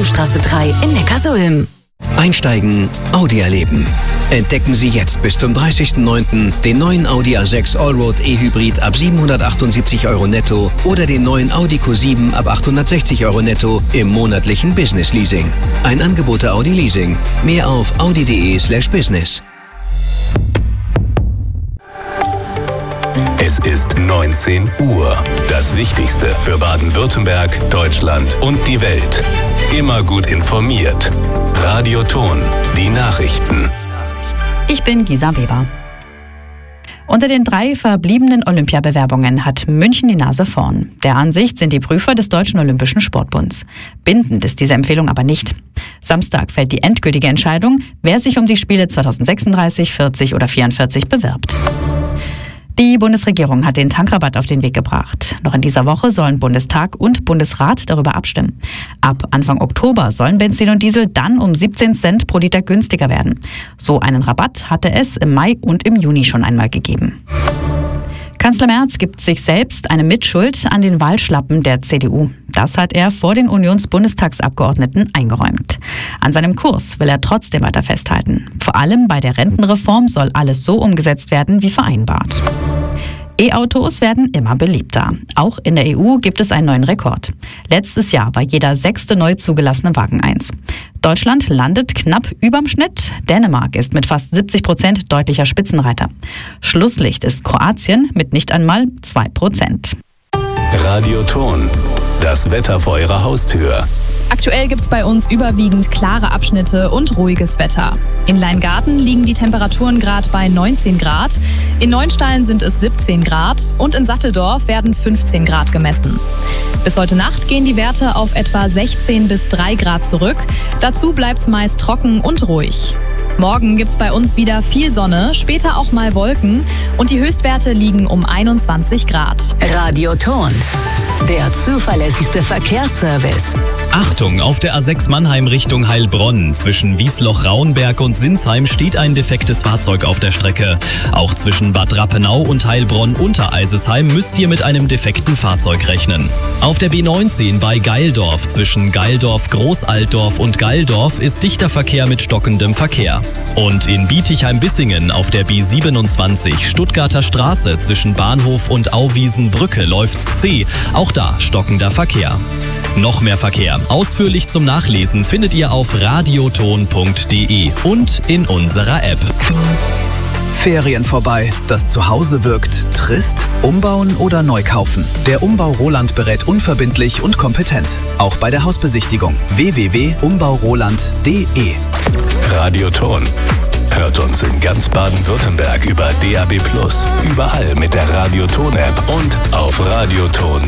Wilhelmstraße 3 in Neckarsulm. Einsteigen, Audi erleben. Entdecken Sie jetzt bis zum 30.09. den neuen Audi A6 Allroad E-Hybrid ab 778 € netto oder den neuen Audi Q7 ab 860 € netto im monatlichen Business Leasing. Ein Angebot der Audi Leasing. Mehr auf audi.de/business. Es ist 19 Uhr. Das Wichtigste für Baden-Württemberg, Deutschland und die Welt. Immer gut informiert. Radio Ton, die Nachrichten. Ich bin Gisa Weber. Unter den 3 verbliebenen Olympiabewerbungen hat München die Nase vorn. Der Ansicht sind die Prüfer des Deutschen Olympischen Sportbunds. Bindend ist diese Empfehlung aber nicht. Samstag fällt die endgültige Entscheidung, wer sich um die Spiele 2036, 40 oder 44 bewirbt. Die Bundesregierung hat den Tankrabatt auf den Weg gebracht. Noch in dieser Woche sollen Bundestag und Bundesrat darüber abstimmen. Ab Anfang Oktober sollen Benzin und Diesel dann um 17 Cent pro Liter günstiger werden. So einen Rabatt hatte es im Mai und im Juni schon einmal gegeben. Kanzler Merz gibt sich selbst eine Mitschuld an den Wahlschlappen der CDU. Das hat er vor den Unionsbundestagsabgeordneten eingeräumt. An seinem Kurs will er trotzdem weiter festhalten. Vor allem bei der Rentenreform soll alles so umgesetzt werden wie vereinbart. E-Autos werden immer beliebter. Auch in der EU gibt es einen neuen Rekord. Letztes Jahr war jeder 6. neu zugelassene Wagen 1. Deutschland landet knapp überm Schnitt. Dänemark ist mit fast 70% deutlicher Spitzenreiter. Schlusslicht ist Kroatien mit nicht einmal 2%. Radio Ton, das Wetter vor Ihrer Haustür. Aktuell gibt es bei uns überwiegend klare Abschnitte und ruhiges Wetter. In Leingarten liegen die Temperaturen gerade bei 19 Grad, in Neunstein sind es 17 Grad und in Satteldorf werden 15 Grad gemessen. Bis heute Nacht gehen die Werte auf etwa 16 bis 3 Grad zurück. Dazu bleibt es meist trocken und ruhig. Morgen gibt's bei uns wieder viel Sonne, später auch mal Wolken und die Höchstwerte liegen um 21 Grad. Radio Ton, der zuverlässigste Verkehrsservice. Achtung, auf der A6 Mannheim Richtung Heilbronn. Zwischen Wiesloch-Rauenberg und Sinsheim steht ein defektes Fahrzeug auf der Strecke. Auch zwischen Bad Rappenau und Heilbronn-Untereisesheim müsst ihr mit einem defekten Fahrzeug rechnen. Auf der B19 bei Geildorf zwischen Geildorf-Großaltdorf und Geildorf ist dichter Verkehr mit stockendem Verkehr. Und in Bietigheim-Bissingen auf der B27 Stuttgarter Straße zwischen Bahnhof und Auwiesenbrücke läuft's zäh. Auch da stockender Verkehr. Noch mehr Verkehr. Ausführlich zum Nachlesen findet ihr auf radioton.de und in unserer App. Ferien vorbei, das Zuhause wirkt trist? Umbauen oder neu kaufen? Der Umbau Roland berät unverbindlich und kompetent. Auch bei der Hausbesichtigung. www.umbauroland.de. Radio Ton. Hört uns in ganz Baden-Württemberg über DAB+, überall mit der Radio Ton App und auf radioton.de.